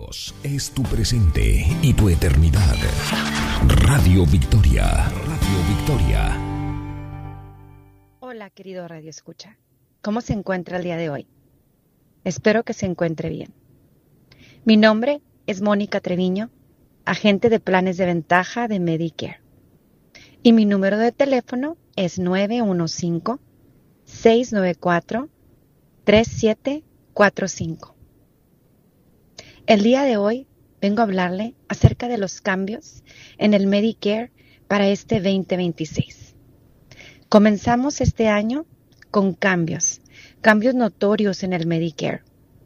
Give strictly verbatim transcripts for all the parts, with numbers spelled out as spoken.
Dios es tu presente y tu eternidad. Radio Victoria, Radio Victoria. Hola, querido Radio Escucha. ¿Cómo se encuentra el día de hoy? Espero que se encuentre bien. Mi nombre es Mónica Treviño, agente de planes de ventaja de Medicare. Y mi número de teléfono es nueve uno cinco, seis nueve cuatro, tres siete cuatro cinco. El día de hoy vengo a hablarle acerca de los cambios en el Medicare para este veinte veintiséis. Comenzamos este año con cambios, cambios notorios en el Medicare.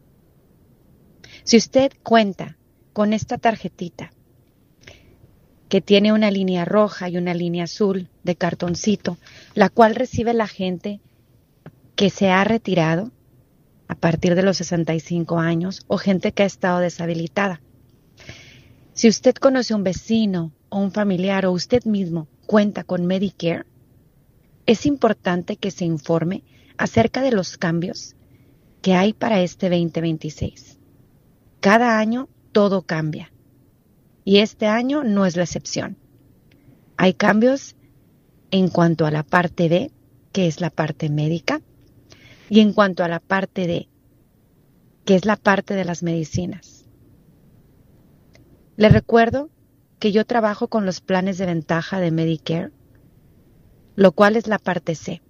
Si usted cuenta con esta tarjetita que tiene una línea roja y una línea azul de cartoncito, la cual recibe la gente que se ha retirado a partir de los sesenta y cinco años o gente que ha estado deshabilitada. Si usted conoce a un vecino o un familiar o usted mismo cuenta con Medicare, es importante que se informe acerca de los cambios que hay para este veinte veintiséis. Cada año todo cambia y este año no es la excepción. Hay cambios en cuanto a la parte B, que es la parte médica, y en cuanto a la parte D, que es la parte de las medicinas. Le recuerdo que yo trabajo con los planes de ventaja de Medicare, lo cual es la parte C.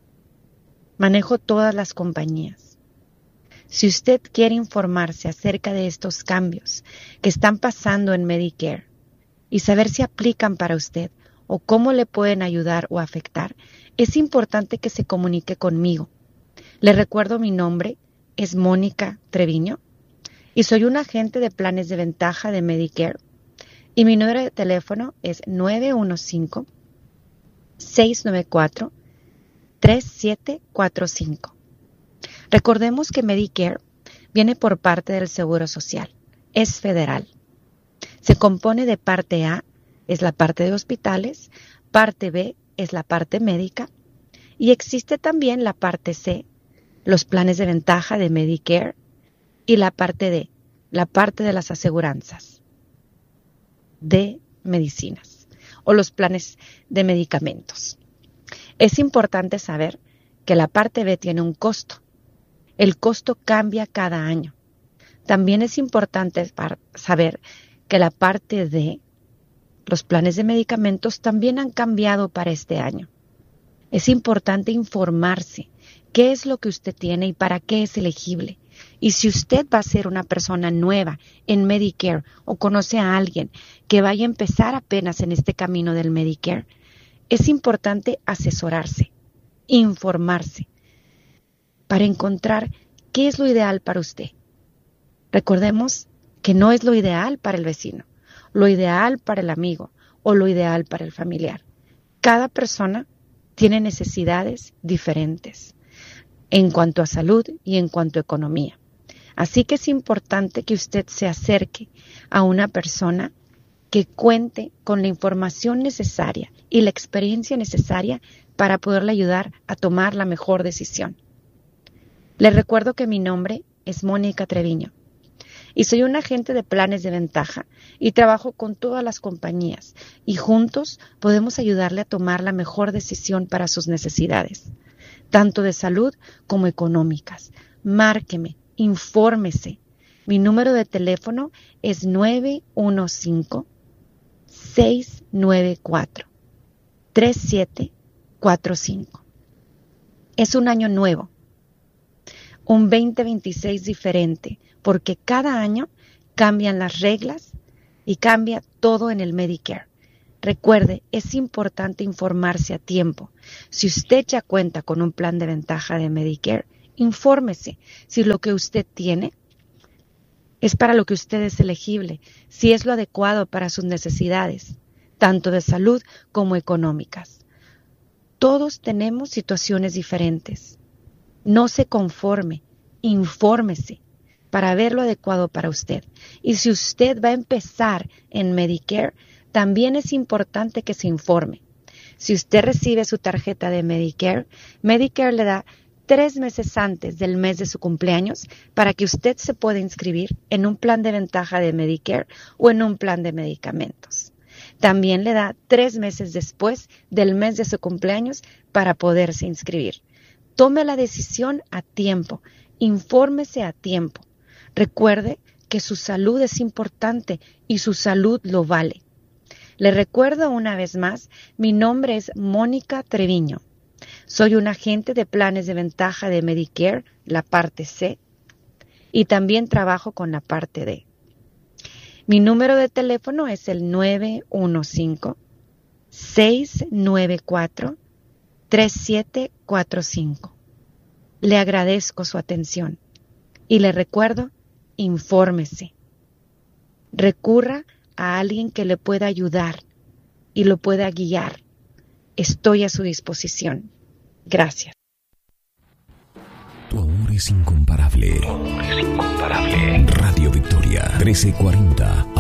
Manejo todas las compañías. Si usted quiere informarse acerca de estos cambios que están pasando en Medicare y saber si aplican para usted o cómo le pueden ayudar o afectar, es importante que se comunique conmigo. Le recuerdo mi nombre es Mónica Treviño y soy un agente de planes de ventaja de Medicare y mi número de teléfono es nueve uno cinco, seis nueve cuatro, tres siete cuatro cinco. Recordemos que Medicare viene por parte del Seguro Social, es federal. Se compone de parte A, es la parte de hospitales, parte B es la parte médica y existe también la parte C, los planes de ventaja de Medicare, y la parte D, la parte de las aseguranzas de medicinas o los planes de medicamentos. Es importante saber que la parte B tiene un costo. El costo cambia cada año. También es importante saber que la parte D, los planes de medicamentos, también han cambiado para este año. Es importante informarse qué es lo que usted tiene y para qué es elegible. Y si usted va a ser una persona nueva en Medicare o conoce a alguien que vaya a empezar apenas en este camino del Medicare, es importante asesorarse, informarse, para encontrar qué es lo ideal para usted. Recordemos que no es lo ideal para el vecino, lo ideal para el amigo o lo ideal para el familiar. Cada persona tiene necesidades diferentes en cuanto a salud y en cuanto a economía. Así que es importante que usted se acerque a una persona que cuente con la información necesaria y la experiencia necesaria para poderle ayudar a tomar la mejor decisión. Les recuerdo que mi nombre es Mónica Treviño y soy un agente de planes de ventaja y trabajo con todas las compañías y juntos podemos ayudarle a tomar la mejor decisión para sus necesidades, tanto de salud como económicas. Márqueme, infórmese. Mi número de teléfono es nueve uno cinco, seis nueve cuatro, tres siete cuatro cinco. Es un año nuevo, un veinte veintiséis diferente, porque cada año cambian las reglas y cambia todo en el Medicare. Recuerde, es importante informarse a tiempo. Si usted ya cuenta con un plan de ventaja de Medicare, infórmese si lo que usted tiene es para lo que usted es elegible, si es lo adecuado para sus necesidades, tanto de salud como económicas. Todos tenemos situaciones diferentes. No se conforme, infórmese para ver lo adecuado para usted. Y si usted va a empezar en Medicare, también es importante que se informe. Si usted recibe su tarjeta de Medicare, Medicare le da tres meses antes del mes de su cumpleaños para que usted se pueda inscribir en un plan de ventaja de Medicare o en un plan de medicamentos. También le da tres meses después del mes de su cumpleaños para poderse inscribir. Tome la decisión a tiempo, infórmese a tiempo. Recuerde que su salud es importante y su salud lo vale. Le recuerdo una vez más, mi nombre es Mónica Treviño. Soy un agente de planes de ventaja de Medicare, la parte C, y también trabajo con la parte D. Mi número de teléfono es el nueve uno cinco, seis nueve cuatro, tres siete cuatro cinco. Le agradezco su atención y le recuerdo, infórmese. Recurra a alguien que le pueda ayudar y lo pueda guiar. Estoy a su disposición. Gracias. Tu amor es incomparable. Tu amor es incomparable. Radio Victoria, trece cuarenta